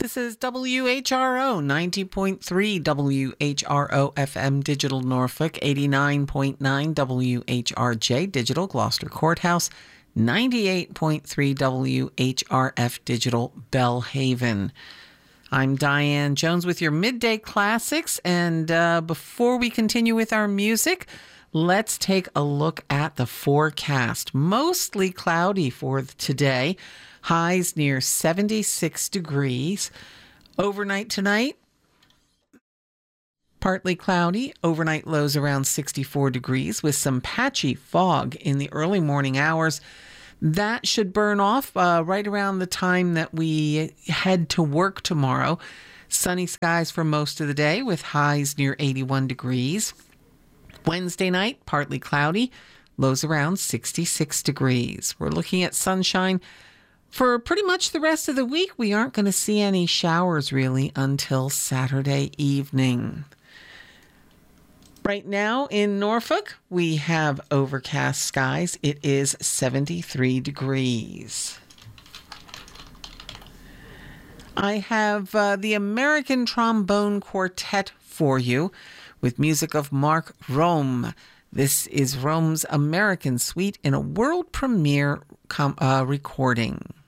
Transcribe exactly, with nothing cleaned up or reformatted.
This is W H R O ninety point three W H R O F M Digital Norfolk, eighty-nine point nine W H R J Digital Gloucester Courthouse, ninety-eight point three W H R F Digital Bellhaven. I'm Diane Jones with your Midday Classics, and uh, before we continue with our music, let's take a look at the forecast. Mostly cloudy for today. Highs near seventy-six degrees. Overnight tonight, partly cloudy. Overnight lows around sixty-four degrees with some patchy fog in the early morning hours. That should burn off uh, right around the time that we head to work tomorrow. Sunny skies for most of the day with highs near eighty-one degrees. Wednesday night, partly cloudy. Lows around sixty-six degrees. We're looking at sunshine for pretty much the rest of the week. We aren't going to see any showers really until Saturday evening. Right now in Norfolk, we have overcast skies. It is seventy-three degrees. I have uh, the American Trombone Quartet for you with music of Mark Rome. This is Rome's American Suite in a world premiere com- uh, recording.